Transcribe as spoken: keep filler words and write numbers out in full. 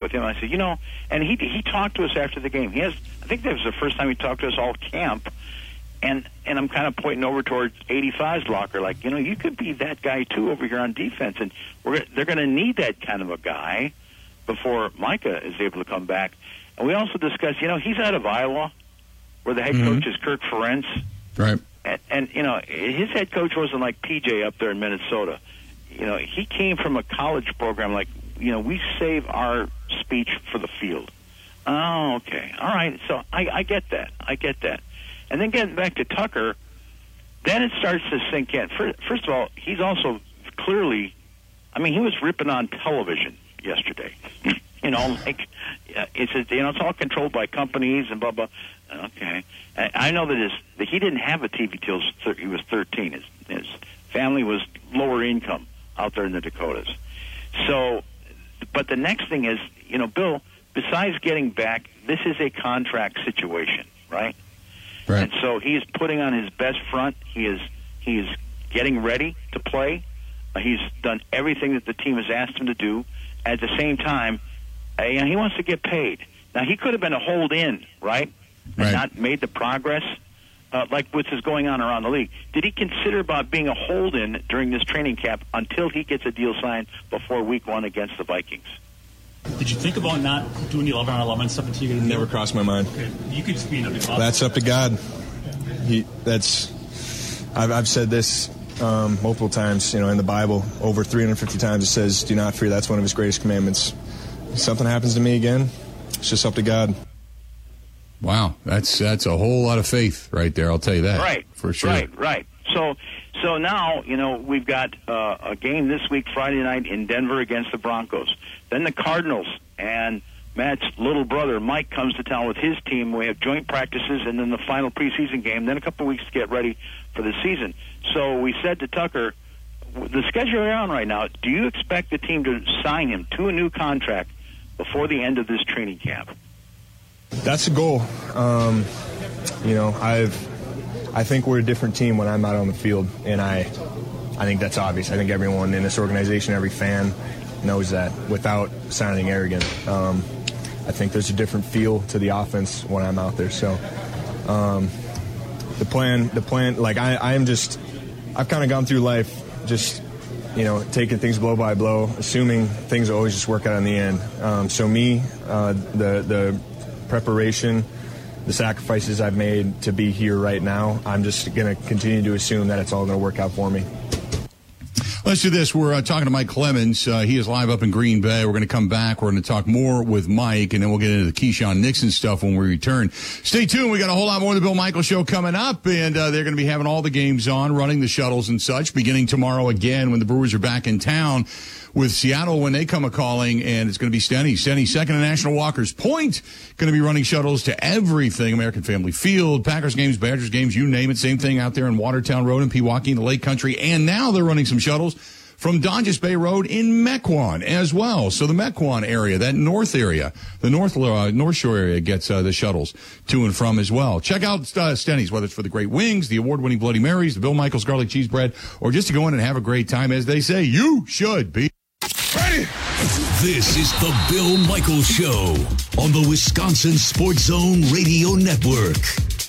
with him. I said, you know, and he he talked to us after the game. He has, I think that was the first time he talked to us all camp. And and I'm kind of pointing over towards eighty-five's locker, like, you know, you could be that guy too over here on defense, and we're they're going to need that kind of a guy before Micah is able to come back. And we also discussed, you know, he's out of Iowa, where the head mm-hmm. coach is Kirk Ferentz. Right. And, and, you know, his head coach wasn't like P J up there in Minnesota. You know, he came from a college program like, you know, we save our speech for the field. Oh, okay. All right. So I, I get that. I get that. And then getting back to Tucker, then it starts to sink in. First of all, he's also clearly, I mean, he was ripping on television yesterday. You know, like, it's, you know, it's all controlled by companies and blah, blah. Okay. I know that his, that he didn't have a T V till he was thirteen. His, his family was lower income out there in the Dakotas. So, but the next thing is, you know, Bill, besides getting back, this is a contract situation, right? Right. And so he is putting on his best front. He is he is getting ready to play. Uh, he's done everything that the team has asked him to do. At the same time, uh, you know, he wants to get paid. Now, he could have been a hold-in, right, and right. not made the progress uh, like what's is going on around the league. Did he consider about being a hold-in during this training camp until he gets a deal signed before week one against the Vikings? Did you think about not doing the eleven on eleven stuff until you get a Never crossed my mind. Okay. You could just be in a That's up to God. He. That's. I've, I've said this um, multiple times. You know, in the Bible, over three hundred fifty times, it says, "Do not fear." That's one of His greatest commandments. If something happens to me again, it's just up to God. Wow, that's that's a whole lot of faith right there. I'll tell you that. Right. For sure. Right. Right. So. So now, you know, we've got uh, a game this week, Friday night, in Denver against the Broncos. Then the Cardinals and Matt's little brother, Mike, comes to town with his team. We have joint practices and then the final preseason game, then a couple of weeks to get ready for the season. So we said to Tucker, the schedule you're on right now, do you expect the team to sign him to a new contract before the end of this training camp? That's the goal. Um, you know, I've... I think we're a different team when I'm out on the field, and I I think that's obvious. I think everyone in this organization, every fan, knows that without sounding arrogant. Um, I think there's a different feel to the offense when I'm out there. So um, the plan, the plan, like I, I am just, I've kind of gone through life just, you know, taking things blow by blow, assuming things will always just work out in the end. Um, so me, uh, the the preparation, the sacrifices I've made to be here right now, I'm just going to continue to assume that it's all going to work out for me. Let's do this. We're uh, talking to Mike Clemens. Uh, he is live up in Green Bay. We're going to come back. We're going to talk more with Mike, and then we'll get into the Keyshawn Nixon stuff when we return. Stay tuned. We got a whole lot more of the Bill Michaels Show coming up, and uh, they're going to be having all the games on, running the shuttles and such, beginning tomorrow again when the Brewers are back in town with Seattle when they come a-calling, and it's going to be Stenny. Stenny, second to National Walker's Point, going to be running shuttles to everything, American Family Field, Packers games, Badgers games, you name it. Same thing out there in Watertown Road in Pewaukee in the Lake Country, and now they're running some shuttles from Donges Bay Road in Mequon as well. So the Mequon area, that north area, the North uh, North Shore area gets uh, the shuttles to and from as well. Check out uh, Stenny's, whether it's for the great wings, the award-winning Bloody Marys, the Bill Michaels garlic cheese bread, or just to go in and have a great time. As they say, you should be ready. This is the Bill Michaels Show on the Wisconsin Sports Zone Radio Network.